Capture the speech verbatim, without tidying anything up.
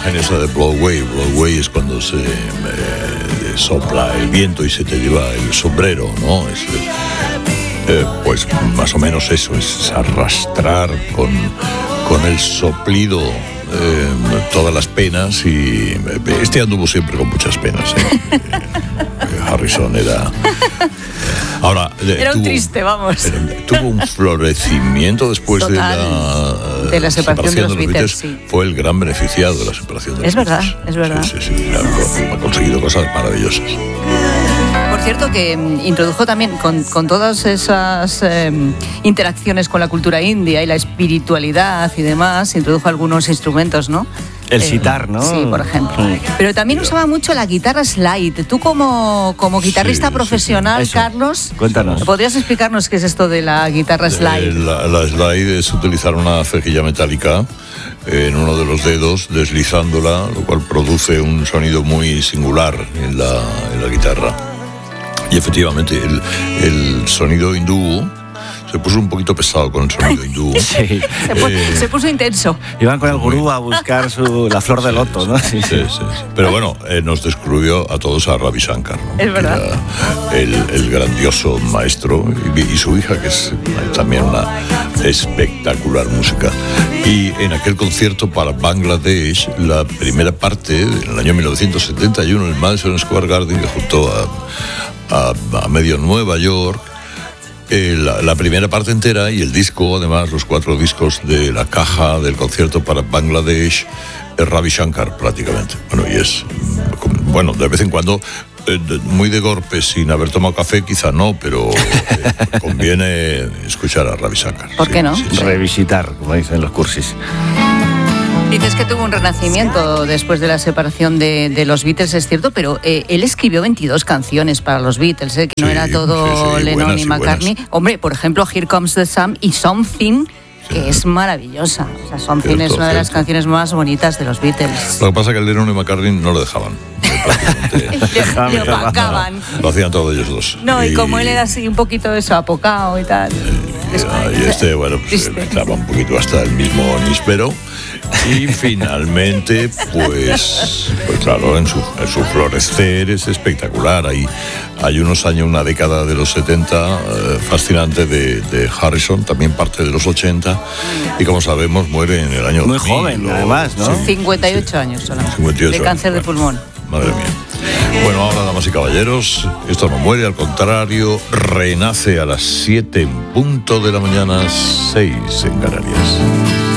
imagen esa de blow away. Blow away es cuando se eh, sopla el viento y se te lleva el sombrero, ¿no? Es, eh, pues más o menos eso, es arrastrar con, con el soplido eh, todas las penas. Y este anduvo siempre con muchas penas, ¿eh? eh, Harrison era... Ahora, era un tuvo, triste, vamos. Era, tuvo un florecimiento después de la, de la separación, separación de los, de los Beatles. Beatles. Sí. Fue el gran beneficiado de la separación de es los verdad, Beatles. Es verdad, es verdad. Sí, sí, sí, claro, ha conseguido cosas maravillosas. Por cierto, que introdujo también con, con todas esas eh, interacciones con la cultura india y la espiritualidad y demás, introdujo algunos instrumentos, ¿no? El eh, sitar, ¿no? Sí, por ejemplo. Mm. Pero también usaba mucho la guitarra slide. Tú como, como guitarrista sí, profesional, sí, sí. Carlos, cuéntanos. ¿Podrías explicarnos qué es esto de la guitarra slide? Eh, la, la slide es utilizar una cejilla metálica en uno de los dedos, deslizándola, lo cual produce un sonido muy singular en la, en la guitarra. Y efectivamente, el, el sonido hindú se puso un poquito pesado con el sonido hindú. Sí. Se, pu- eh, se puso intenso. Iban con el gurú a buscar su, la flor de loto, ¿no? Sí, sí, sí, sí. Pero bueno, eh, nos descubrió a todos a Ravi Shankar, ¿no? Es verdad. El, el grandioso maestro y, y su hija, que es también una espectacular música. Y en aquel concierto para Bangladesh, la primera parte, en el año mil novecientos setenta y uno, en el Madison Square Garden, que junto a, a, a medio Nueva York, Eh, la, la primera parte entera y el disco, además, los cuatro discos de la caja del concierto para Bangladesh, es Ravi Shankar prácticamente. Bueno, y es, bueno, de vez en cuando, eh, de, muy de golpe, sin haber tomado café, quizá no, pero eh, conviene escuchar a Ravi Shankar. ¿Por qué sí, no? Sí, sí. Revisitar, como dicen los cursis. Dices que tuvo un renacimiento después de la separación de, de los Beatles, es cierto, pero eh, él escribió veintidós canciones para los Beatles, eh, que sí, no era todo sí, sí, Lennon y McCartney. Y Hombre, por ejemplo, Here Comes the Sun y Something, que sí. es maravillosa. O sea, Something cierto, es una de las cierto. canciones más bonitas de los Beatles. Lo que pasa es que Lennon y McCartney no lo dejaban. le, le opacaban. Lo hacían todos ellos dos. No, y, y como él era así un poquito eso, apocado y tal. Y, y este, bueno, pues estaba un poquito hasta el mismo níspero. Y finalmente, pues, pues claro, en su, en su florecer es espectacular. Hay, hay unos años, una década de los setenta, eh, fascinante de, de Harrison, también parte de los ochenta. Y como sabemos, muere en el año Muy dos mil, joven, o, además, ¿no? Sí, cincuenta y ocho sí. años solamente. cincuenta y ocho de cáncer años, de pulmón. Madre mía. Bueno, ahora, damas y caballeros, esto no muere, al contrario, renace a las siete en punto de la mañana, seis en Canarias.